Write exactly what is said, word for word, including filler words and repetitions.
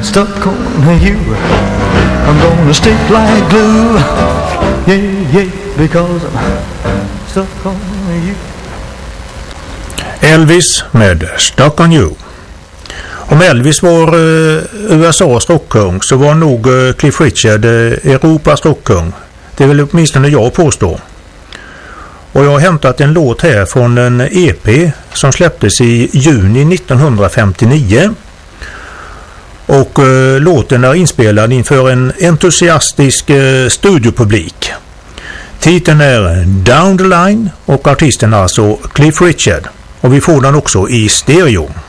stuck on you. I'm gonna stick like glue. Yeah, yeah, because I'm stuck on you. Elvis med Stuck on You. Om Elvis var eh, U S A:s rockkung så var nog eh, Cliff Richard eh, Europas rockkung. Det är väl åtminstone jag påstår. Och jag har hämtat en låt här från en E P som släpptes i juni nittonhundrafemtionio. Och eh, låten är inspelad inför en entusiastisk eh, studiopublik. Titeln är Down the Line och artisten alltså Cliff Richard. Och vi får den också i stereo.